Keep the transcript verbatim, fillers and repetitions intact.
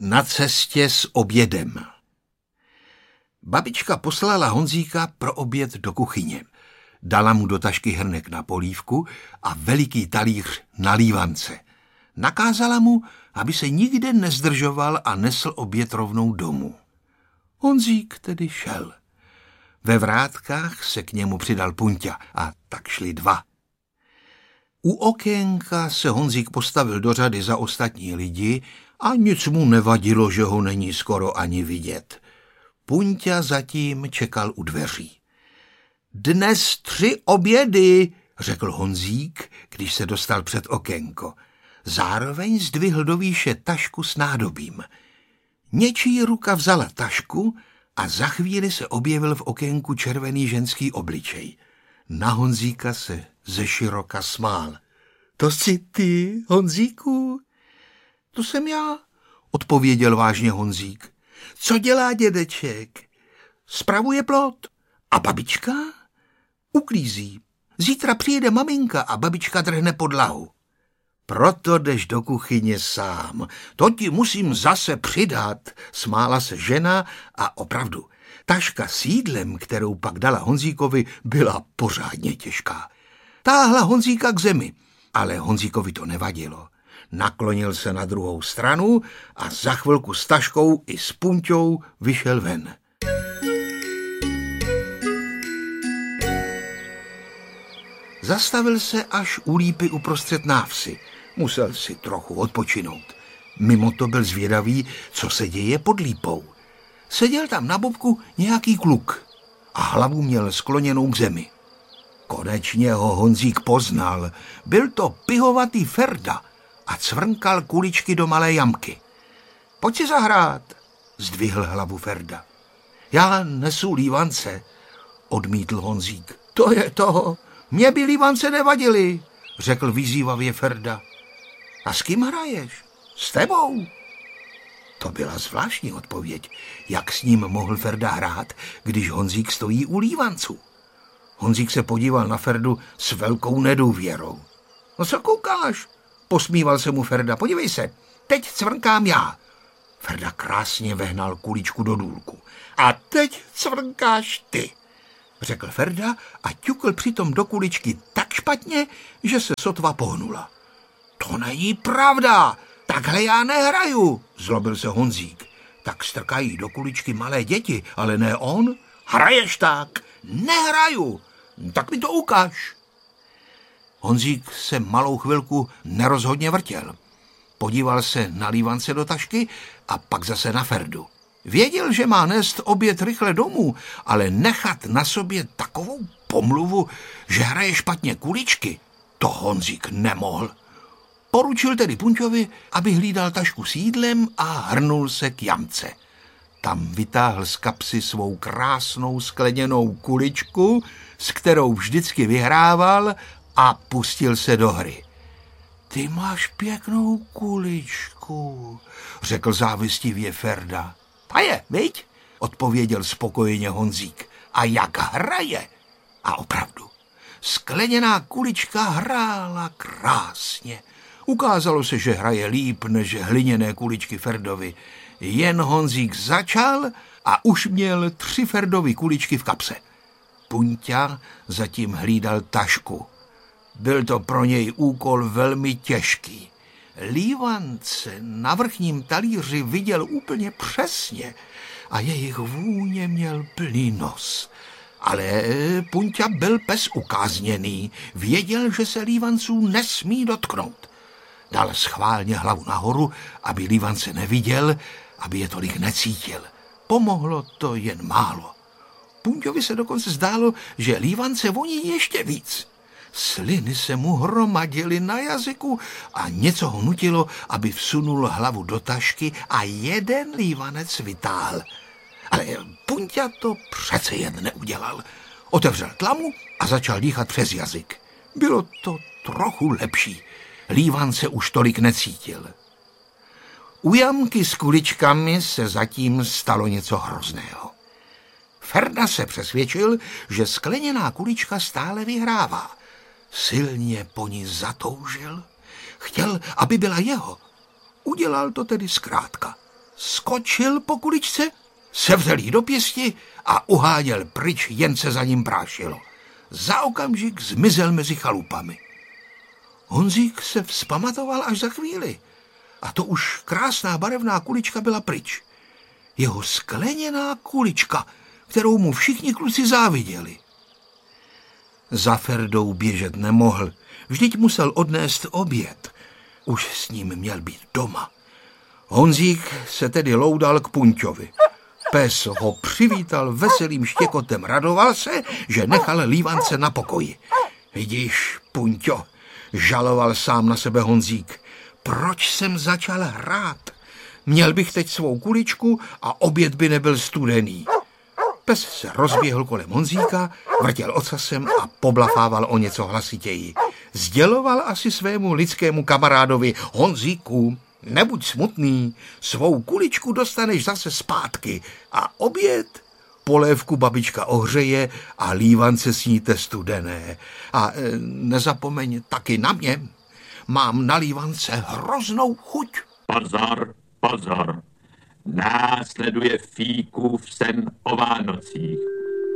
Na cestě s obědem. Babička poslala Honzíka pro oběd do kuchyně. Dala mu do tašky hrnek na polívku a veliký talíř na lívance. Nakázala mu, aby se nikde nezdržoval a nesl oběd rovnou domů. Honzík tedy šel. Ve vrátkách se k němu přidal Punťa a tak šli dva. U okénka se Honzík postavil do řady za ostatní lidi a nic mu nevadilo, že ho není skoro ani vidět. Punťa zatím čekal u dveří. Dnes tři obědy, řekl Honzík, když se dostal před okénko. Zároveň zdvihl do výše tašku s nádobím. Něčí ruka vzala tašku a za chvíli se objevil v okénku červený ženský obličej. Na Honzíka se zeširoka smál. To jsi ty, Honzíku? To jsem já, odpověděl vážně Honzík. Co dělá dědeček? Spravuje plot. A babička? Uklízí. Zítra přijede maminka a babička drhne podlahu. Proto jdeš do kuchyně sám. To ti musím zase přidat, smála se žena a opravdu, taška s jídlem, kterou pak dala Honzíkovi, byla pořádně těžká. Táhla Honzíka k zemi, ale Honzíkovi to nevadilo. Naklonil se na druhou stranu a za chvilku s taškou i s Punťou vyšel ven. Zastavil se až u lípy uprostřed návsi. Musel si trochu odpočinout. Mimo to byl zvědavý, co se děje pod lípou. Seděl tam na bobku nějaký kluk a hlavu měl skloněnou k zemi. Konečně ho Honzík poznal. Byl to pihovatý Ferda a cvrnkal kuličky do malé jamky. Pojď si zahrát, zdvihl hlavu Ferda. Já nesu lívance, odmítl Honzík. To je to, mě by lívance nevadily, řekl vyzývavě Ferda. A s kým hraješ? S tebou? To byla zvláštní odpověď. Jak s ním mohl Ferda hrát, když Honzík stojí u lívanců? Honzík se podíval na Ferdu s velkou nedůvěrou. No co koukáš? Posmíval se mu Ferda. Podívej se, teď cvrnkám já. Ferda krásně vehnal kuličku do důlku. A teď cvrnkáš ty, řekl Ferda a ťukl přitom do kuličky tak špatně, že se sotva pohnula. To není pravda, takhle já nehraju, zlobil se Honzík. Tak strkají do kuličky malé děti, ale ne on. Hraješ tak? Nehraju, tak mi to ukaž. Honzík se malou chvilku nerozhodně vrtěl. Podíval se na lívance do tašky a pak zase na Ferdu. Věděl, že má nést oběd rychle domů, ale nechat na sobě takovou pomluvu, že hraje špatně kuličky, to Honzík nemohl. Poručil tedy Punťovi, aby hlídal tašku s jídlem a hrnul se k jamce. Tam vytáhl z kapsy svou krásnou skleněnou kuličku, s kterou vždycky vyhrával, a pustil se do hry. Ty máš pěknou kuličku, řekl závistivě Ferda. A je, viď? Odpověděl spokojeně Honzík. A jak hraje? A opravdu, skleněná kulička hrála krásně. Ukázalo se, že hraje líp než hliněné kuličky Ferdovi. Jen Honzík začal a už měl tři Ferdovy kuličky v kapse. Punťa zatím hlídal tašku. Byl to pro něj úkol velmi těžký. Lívance na vrchním talíři viděl úplně přesně a jejich vůně měl plný nos. Ale Punťa byl pes ukázněný, věděl, že se lívanců nesmí dotknout. Dal schválně hlavu nahoru, aby lívance neviděl, aby je tolik necítil. Pomohlo to jen málo. Punťovi se dokonce zdálo, že lívance voní ještě víc. Sliny se mu hromadily na jazyku a něco ho nutilo, aby vsunul hlavu do tašky a jeden lívanec vytáhl. Ale Punťa to přece jen neudělal. Otevřel tlamu a začal dýchat přes jazyk. Bylo to trochu lepší. Lívance už tolik necítil. U jamky s kuličkami se zatím stalo něco hrozného. Ferda se přesvědčil, že skleněná kulička stále vyhrává. Silně po ní zatoužil. Chtěl, aby byla jeho. Udělal to tedy zkrátka. skočil po kuličce, sevřel jí do pěsti a uháněl pryč, jen se za ním prášilo. Za okamžik zmizel mezi chalupami. Honzík se vzpamatoval až za chvíli. A to už krásná barevná kulička byla pryč. Jeho skleněná kulička, kterou mu všichni kluci záviděli. Za Ferdou běžet nemohl, vždyť musel odnést oběd. Už s ním měl být doma. Honzík se tedy loudal k Punťovi. Pes ho přivítal veselým štěkotem, radoval se, že nechal lívance na pokoji. Vidíš, Punťo, žaloval sám na sebe Honzík, proč jsem začal hrát? Měl bych teď svou kuličku a oběd by nebyl studený. Pes se rozběhl kolem Honzíka, vrtěl ocasem a poblafával o něco hlasitěji. Sděloval asi svému lidskému kamarádovi: Honzíku, nebuď smutný, svou kuličku dostaneš zase zpátky a oběd polévku babička ohřeje a lívance sníte studené. A e, nezapomeň taky na mě, mám na lívance hroznou chuť. Pozor, pozor, následuje Fíkův sen o Vánocích.